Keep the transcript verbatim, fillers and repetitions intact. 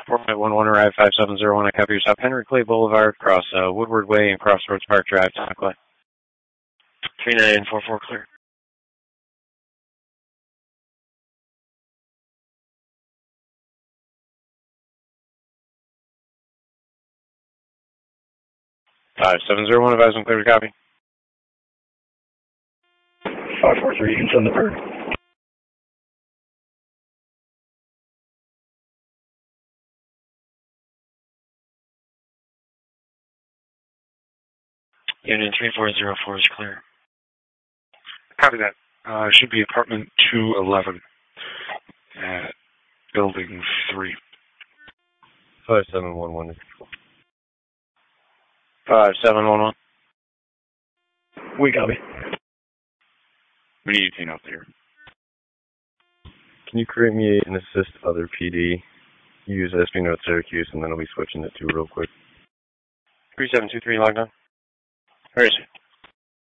four five one one, arrive five seven zero one. I copy your stop. Henry Clay Boulevard, across uh, Woodward Way and Crossroads Park Drive, Tampa. three nine four four, clear. five seven zero one, advise on clear to copy. five four three, you can send the bird. Union three four zero four is clear. Copy that. Uh, should be apartment two eleven at building three. five seven one one. five seven one one. We copy. We need eighteen out there. Can you create me an assist other P D? Use S P Note Syracuse, and then I'll be switching it to real quick. three seven two three, logged on. Where is it?